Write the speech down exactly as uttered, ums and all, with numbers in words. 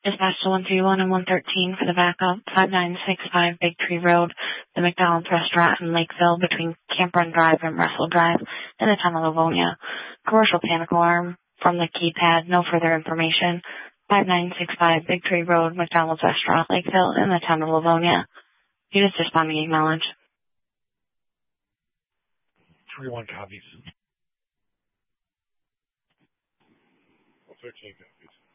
Dispatch to one three one and one thirteen for the backup. five nine six five Big Tree Road, the McDonald's restaurant in Lakeville between Camp Run Drive and Russell Drive in the town of Livonia. Commercial panic alarm from the keypad. No further information. five nine six five Big Tree Road, McDonald's restaurant, Lakeville in the town of Livonia. Units responding, acknowledge. three one copies. thirteen copies.